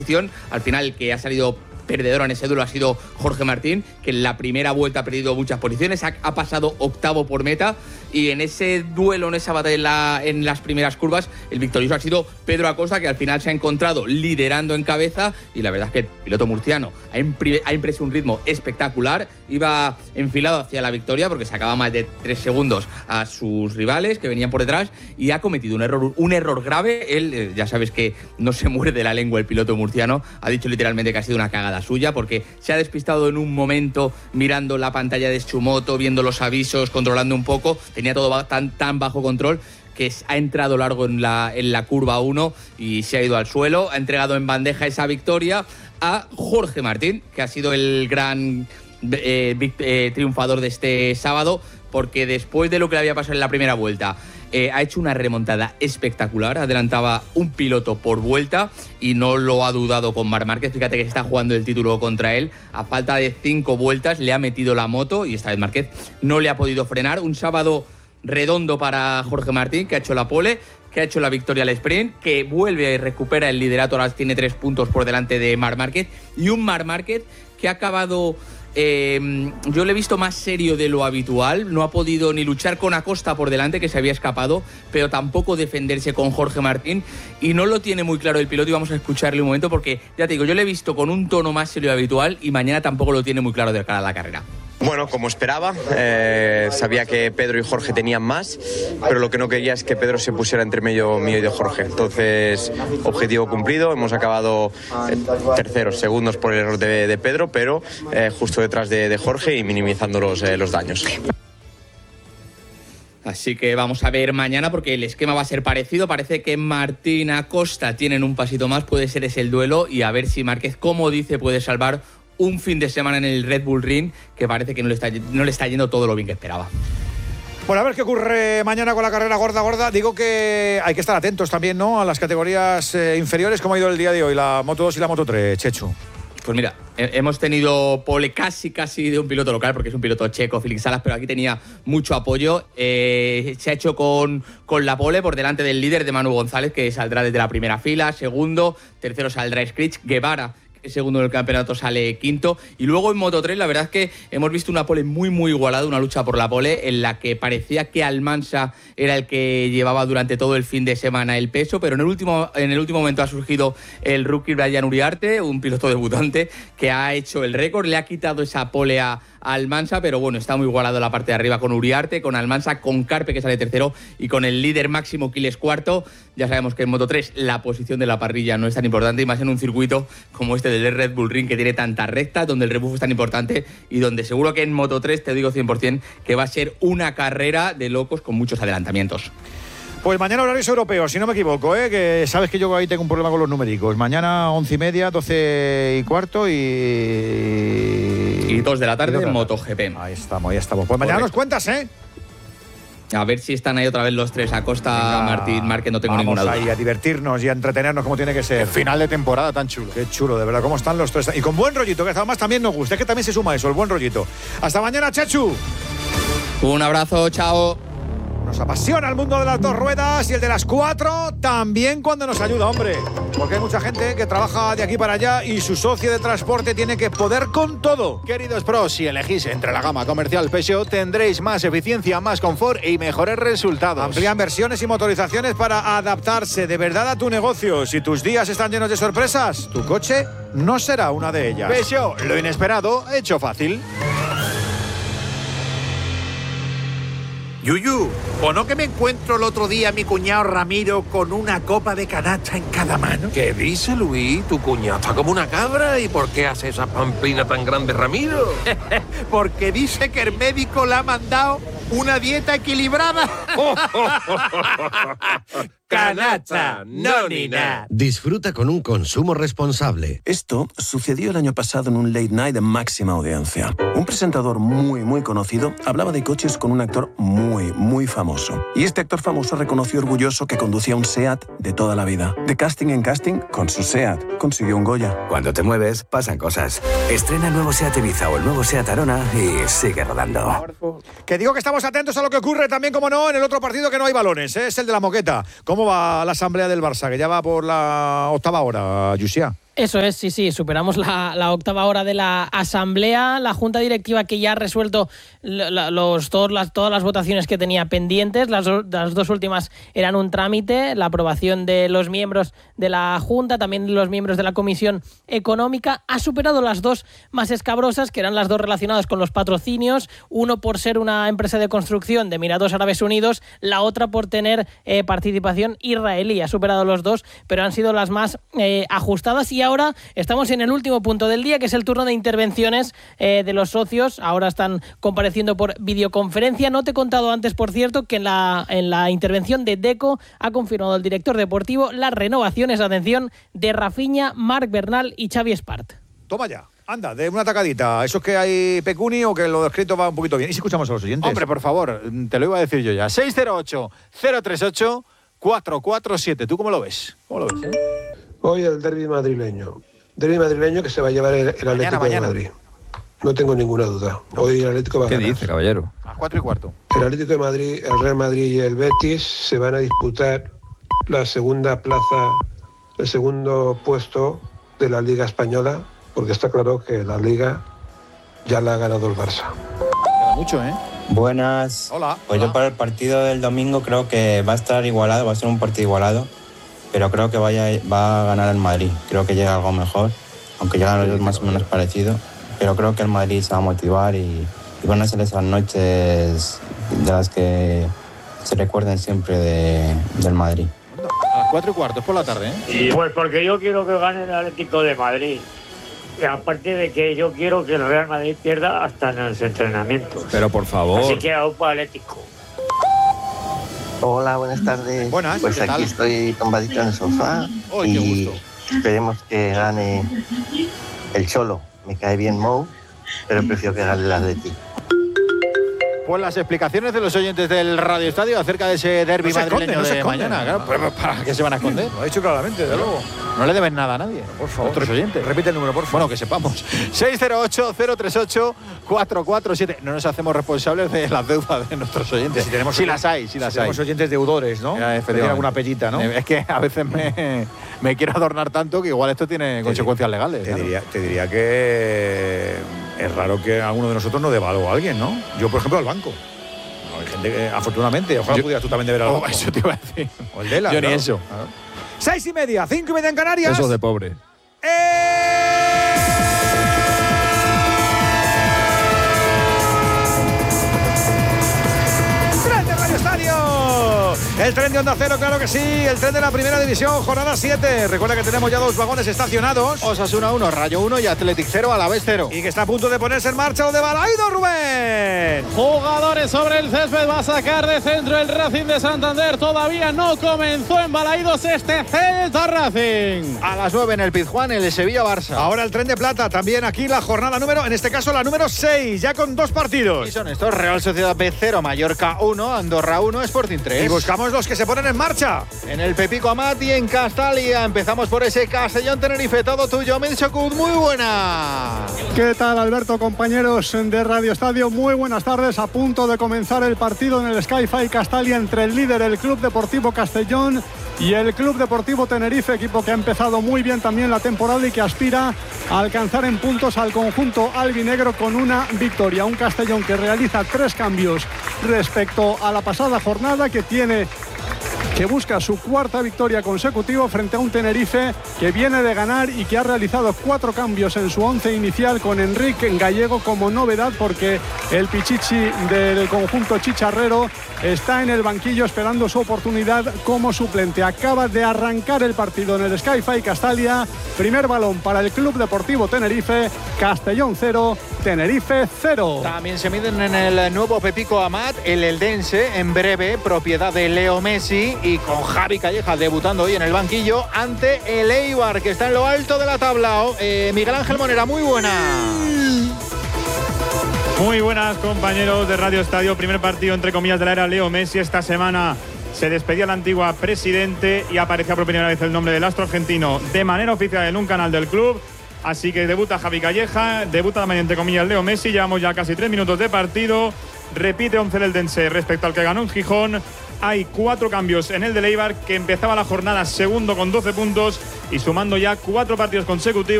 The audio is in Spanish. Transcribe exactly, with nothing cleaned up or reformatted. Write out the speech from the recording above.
Al final, el que ha salido perdedor en ese duelo ha sido Jorge Martín, que en la primera vuelta ha perdido muchas posiciones, ha, ha pasado octavo por meta, y en ese duelo, en esa batalla en, la, en las primeras curvas, el victorioso ha sido Pedro Acosta, que al final se ha encontrado liderando en cabeza, y la verdad es que el piloto murciano ha, impri- ha impreso un ritmo espectacular, iba enfilado hacia la victoria porque sacaba más de tres segundos a sus rivales que venían por detrás, y ha cometido un error, un error grave. Él, eh, ya sabes que no se muerde la lengua el piloto murciano, ha dicho literalmente que ha sido una cagada suya porque se ha despistado en un momento mirando la pantalla de su moto, viendo los avisos, controlando un poco, tenía todo tan, tan bajo control que ha entrado largo en la, en la curva uno y se ha ido al suelo. Ha entregado en bandeja esa victoria a Jorge Martín, que ha sido el gran eh, eh, triunfador de este sábado, porque después de lo que le había pasado en la primera vuelta, Eh, ha hecho una remontada espectacular, adelantaba un piloto por vuelta y no lo ha dudado con Marc Márquez. Fíjate que está jugando el título contra él, a falta de cinco vueltas le ha metido la moto y esta vez Márquez no le ha podido frenar. Un sábado redondo para Jorge Martín, que ha hecho la pole, que ha hecho la victoria al sprint, que vuelve y recupera el liderato, ahora tiene tres puntos por delante de Marc Márquez, y un Marc Márquez que ha acabado... Eh, yo lo he visto más serio de lo habitual, no ha podido ni luchar con Acosta por delante, que se había escapado, pero tampoco defenderse con Jorge Martín, y no lo tiene muy claro el piloto, y vamos a escucharle un momento porque, ya te digo, yo lo he visto con un tono más serio de habitual y mañana tampoco lo tiene muy claro de cara a la carrera. Bueno, como esperaba, eh, sabía que Pedro y Jorge tenían más, pero lo que no quería es que Pedro se pusiera entre medio mío y de Jorge. Entonces, objetivo cumplido, hemos acabado eh, terceros, segundos por el error de, de Pedro, pero eh, justo detrás de, de Jorge y minimizando los, eh, los daños. Así que vamos a ver mañana, porque el esquema va a ser parecido. Parece que Martín Acosta tienen un pasito más, puede ser ese el duelo, y a ver si Márquez, como dice, puede salvar un fin de semana en el Red Bull Ring, que parece que no le está, no le está yendo todo lo bien que esperaba. Bueno, a ver qué ocurre mañana con la carrera gorda, gorda. Digo que hay que estar atentos también, ¿no?, a las categorías eh, inferiores. ¿Cómo ha ido el día de hoy la Moto dos y la Moto tres, Chechu? Pues mira, hemos tenido pole casi, casi de un piloto local, porque es un piloto checo, Félix Salas, pero aquí tenía mucho apoyo. Eh, se ha hecho con, con la pole por delante del líder, de Manu González, que saldrá desde la primera fila. Segundo, tercero saldrá Scritch. Guevara, que segundo del campeonato, sale quinto. Y luego en Moto tres, la verdad es que hemos visto una pole muy, muy igualada, una lucha por la pole, en la que parecía que Almansa era el que llevaba durante todo el fin de semana el peso, pero en el último, en el último momento ha surgido el rookie Brian Uriarte, un piloto debutante, que ha hecho el récord, le ha quitado esa pole a Almansa, pero bueno, está muy igualado la parte de arriba con Uriarte, con Almansa, con Carpe, que sale tercero, y con el líder Máximo Quiles cuarto. Ya sabemos que en Moto tres la posición de la parrilla no es tan importante, y más en un circuito como este del Red Bull Ring, que tiene tantas rectas, donde el rebufo es tan importante, y donde seguro que en Moto tres, te digo cien por ciento, que va a ser una carrera de locos con muchos adelantamientos. Pues mañana horarios europeos, si no me equivoco, ¿eh? Que sabes que yo ahí tengo un problema con los numéricos. Mañana once y media, doce y cuarto y... Y dos de la tarde en MotoGP. Ahí estamos, ahí estamos. Pues mañana nos cuentas, ¿eh? A ver si están ahí otra vez los tres, Acosta, Venga, Martín, Márquez, no tengo ninguna duda. Vamos ahí a divertirnos y a entretenernos como tiene que ser. El final de temporada tan chulo. Qué chulo, de verdad, cómo están los tres. Y con buen rollito, que además también nos gusta. Es que también se suma eso, el buen rollito. Hasta mañana, Chechu. Un abrazo, chao. Nos apasiona el mundo de las dos ruedas y el de las cuatro también, cuando nos ayuda, hombre. Porque hay mucha gente que trabaja de aquí para allá y su socio de transporte tiene que poder con todo. Queridos pros, si elegís entre la gama comercial Peugeot, tendréis más eficiencia, más confort y mejores resultados. Amplían versiones y motorizaciones para adaptarse de verdad a tu negocio. Si tus días están llenos de sorpresas, tu coche no será una de ellas. Peugeot, lo inesperado hecho fácil. Yuyu, ¿o no que me encuentro el otro día a mi cuñado Ramiro con una copa de canacha en cada mano? ¿Qué dice, Luis? Tu cuñado está como una cabra. ¿Y por qué hace esa pamplina tan grande, Ramiro? Porque dice que el médico le ha mandado una dieta equilibrada. Canacha, no ni nada. Disfruta con un consumo responsable. Esto sucedió el año pasado en un late night de máxima audiencia. Un presentador muy, muy conocido hablaba de coches con un actor muy, muy famoso. Y este actor famoso reconoció orgulloso que conducía un SEAT de toda la vida. De casting en casting, con su SEAT consiguió un Goya. Cuando te mueves, pasan cosas. Estrena el nuevo SEAT Ibiza o el nuevo SEAT Arona y sigue rodando. Que digo que estamos atentos a lo que ocurre también, como no, en el otro partido que no hay balones, ¿eh? Es el de la Moqueta. ¿Cómo va la asamblea del Barça? Que ya va por la octava hora, Yusia. Eso es, sí, sí, superamos la, la octava hora de la asamblea, la junta directiva que ya ha resuelto los, todos las, todas las votaciones que tenía pendientes, las, las dos últimas eran un trámite, la aprobación de los miembros de la junta, también de los miembros de la comisión económica, ha superado las dos más escabrosas, que eran las dos relacionadas con los patrocinios, uno por ser una empresa de construcción de Emiratos Árabes Unidos, la otra por tener eh, participación israelí, ha superado los dos, pero han sido las más eh, ajustadas. Y ahora estamos en el último punto del día, que es el turno de intervenciones eh, de los socios. Ahora están compareciendo por videoconferencia. No te he contado antes, por cierto, que en la, en la intervención de Deco ha confirmado el director deportivo las renovaciones, atención, de Rafinha, Marc Bernal y Xavi Espart. Toma ya. Anda, de una tacadita. ¿Eso es que hay pecuni o que lo escrito va un poquito bien? ¿Y si escuchamos a los oyentes? Hombre, por favor, te lo iba a decir yo ya. seis cero ocho, cero tres ocho, cuatro cuatro siete. ¿Tú cómo lo ves? ¿Cómo lo ves? ¿Eh? Hoy el derbi madrileño. Derbi madrileño que se va a llevar el, el Atlético mañana, mañana. de Madrid. No tengo ninguna duda. Hoy el Atlético va a ganar. ¿Qué dice, caballero? A cuatro y cuarto. El Atlético de Madrid, el Real Madrid y el Betis se van a disputar la segunda plaza, el segundo puesto de la Liga Española, porque está claro que la Liga ya la ha ganado el Barça. Queda mucho, ¿eh? Buenas. Hola. Pues hola. Yo para el partido del domingo creo que va a estar igualado, va a ser un partido igualado, pero creo que vaya, va a ganar el Madrid. Creo que llega algo mejor, aunque llegan los dos más o menos parecidos, pero creo que el Madrid se va a motivar y, y van a ser esas noches de las que se recuerden siempre de, del Madrid. A las cuatro y cuarto, es por la tarde, ¿eh? Y pues porque yo quiero que gane el Atlético de Madrid. Y aparte de que yo quiero que el Real Madrid pierda hasta en los entrenamientos. Pero por favor. Así que aupa Atlético. Hola, buenas tardes. Buenas, pues ¿qué aquí tal? estoy tumbadito en el sofá Oh, y qué gusto. esperemos que gane el Cholo. Me cae bien Mou, pero prefiero que gane el Atlético. Pues las explicaciones de los oyentes del Radio Estadio acerca de ese derbi No se madrileño esconden, no se de esconden. mañana. Claro, pero ¿para qué se van a esconder? Lo ha dicho claramente, de luego. No le deben nada a nadie. Por favor. Otros oyentes. Repite el número, por favor. Bueno, que sepamos. seis cero ocho, cero tres ocho, cuatro cuatro siete. No nos hacemos responsables de las deudas de nuestros oyentes. Si tenemos si las hay, si las si hay. tenemos oyentes deudores, ¿no? Ya, Pedir alguna pellita, ¿no? Es que a veces me, me quiero adornar tanto que igual esto tiene Te consecuencias diría, legales. Te, claro. diría, te diría que es raro que alguno de nosotros no deba algo a alguien, ¿no? Yo, por ejemplo, al banco. No, hay gente que, afortunadamente, ojalá Yo- pudieras tú también deber al Oh, banco. eso te iba a decir. O el de la, Yo ni claro. eso. Claro. Seis y media, cinco y media en Canarias. Eso de pobre. ¡Tren de Radio Estadio! El tren de Onda Cero, claro que sí. El tren de la Primera División, jornada siete. Recuerda que tenemos ya dos vagones estacionados. Osasuna uno, Rayo uno y Athletic cero, Alavés cero. Y que está a punto de ponerse en marcha lo de Balaido, Rubén. Jugadores sobre el césped, va a sacar de centro el Racing de Santander. Todavía no comenzó en Balaidos este Celta Racing. A las nueve en el Pizjuán, el Sevilla-Barça. Ahora el tren de plata, también aquí la jornada número, en este caso la número seis, ya con dos partidos. Y son estos: Real Sociedad B cero, Mallorca uno, Andorra uno, Sporting tres. Y buscamos los que se ponen en marcha. En el Pepico Amat y en Castalia. Empezamos por ese Castellón Tenerife. Todo tuyo, Milchocud. Muy buena. ¿Qué tal, Alberto, compañeros de Radio Estadio? Muy buenas tardes. A punto de comenzar el partido en el Sky-Fi Castalia entre el líder, el Club Deportivo Castellón, y el Club Deportivo Tenerife, equipo que ha empezado muy bien también la temporada y que aspira a alcanzar en puntos al conjunto albinegro con una victoria. Un Castellón que realiza tres cambios respecto a la pasada jornada, que tiene que busca su cuarta victoria consecutiva frente a un Tenerife que viene de ganar y que ha realizado cuatro cambios en su once inicial, con Enrique Gallego como novedad, porque el Pichichi del conjunto chicharrero está en el banquillo esperando su oportunidad como suplente. Acaba de arrancar el partido en el Sky-Fi Castalia. Primer balón para el Club Deportivo Tenerife. Castellón cero, Tenerife cero. También se miden en el nuevo Pepico Amat, el Eldense, en breve, propiedad de Leo Messi, y con Javi Calleja debutando hoy en el banquillo ante el Eibar, que está en lo alto de la tabla. Eh, Miguel Ángel Monera, muy buena. Muy buenas, compañeros de Radio Estadio. Primer partido, entre comillas, de la era Leo Messi. Esta semana se despedía la antigua presidente y aparecía por primera vez el nombre del astro argentino de manera oficial en un canal del club. Así que debuta Javi Calleja, debuta también, entre comillas, Leo Messi. Llevamos ya casi tres minutos de partido. Repite once el Eldense respecto al que ganó en Gijón. hay cuatro cambios en el de Eibar, que empezaba la jornada segundo con doce puntos y sumando ya cuatro partidos consecutivos.